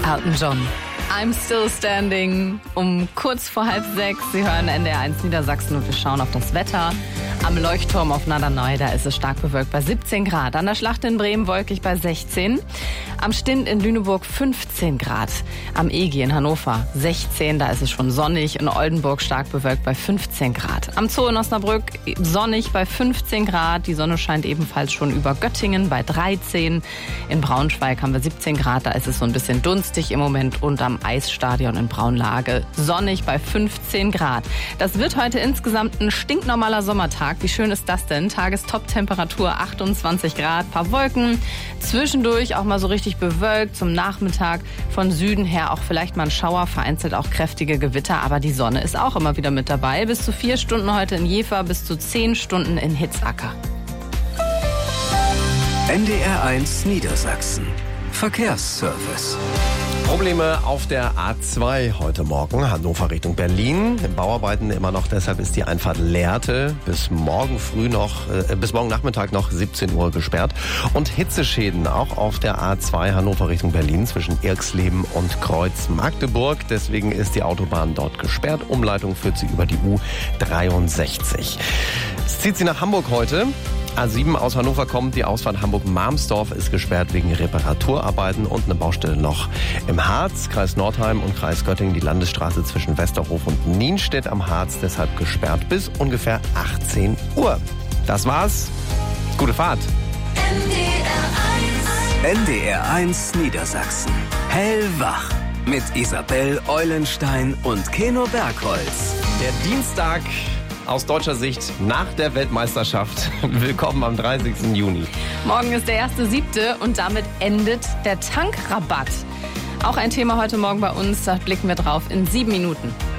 Elton John. I'm still standing um kurz vor 5:30. Sie hören NDR1 Niedersachsen und wir schauen auf das Wetter. Am Leuchtturm auf Norderney, da ist es stark bewölkt bei 17 Grad. An der Schlacht in Bremen wolkig bei 16. Am Stint in Lüneburg 15 Grad. Am EG in Hannover 16, da ist es schon sonnig. In Oldenburg stark bewölkt bei 15 Grad. Am Zoo in Osnabrück sonnig bei 15 Grad. Die Sonne scheint ebenfalls schon über Göttingen bei 13. In Braunschweig haben wir 17 Grad, da ist es so ein bisschen dunstig im Moment. Und am Eisstadion in Braunlage sonnig bei 15 Grad. Das wird heute insgesamt ein stinknormaler Sommertag. Wie schön ist das denn? Tagestop-Temperatur 28 Grad, paar Wolken. Zwischendurch auch mal so richtig bewölkt. Zum Nachmittag von Süden her auch vielleicht mal ein Schauer, vereinzelt auch kräftige Gewitter. Aber die Sonne ist auch immer wieder mit dabei. Bis zu 4 Stunden heute in Jever, bis zu 10 Stunden in Hitzacker. NDR1 Niedersachsen. Verkehrsservice. Probleme auf der A2 heute Morgen, Hannover Richtung Berlin. Bauarbeiten immer noch, deshalb ist die Einfahrt Lehrte bis morgen Nachmittag noch 17 Uhr gesperrt. Und Hitzeschäden auch auf der A2 Hannover Richtung Berlin zwischen Irxleben und Kreuz Magdeburg. Deswegen ist die Autobahn dort gesperrt. Umleitung führt sie über die U63. Es zieht sie nach Hamburg heute. A7 aus Hannover kommt, die Ausfahrt Hamburg-Marmsdorf ist gesperrt wegen Reparaturarbeiten und eine Baustelle noch im Harz, Kreis Nordheim und Kreis Göttingen, die Landesstraße zwischen Westerhof und Nienstedt am Harz, deshalb gesperrt bis ungefähr 18 Uhr. Das war's. Gute Fahrt. NDR1 Niedersachsen. Hellwach. Mit Isabel Eulenstein und Keno Bergholz. Der Dienstag aus deutscher Sicht nach der Weltmeisterschaft. Willkommen am 30. Juni. Morgen ist der 1.7. und damit endet der Tankrabatt. Auch ein Thema heute Morgen bei uns, da blicken wir drauf in 7 Minuten.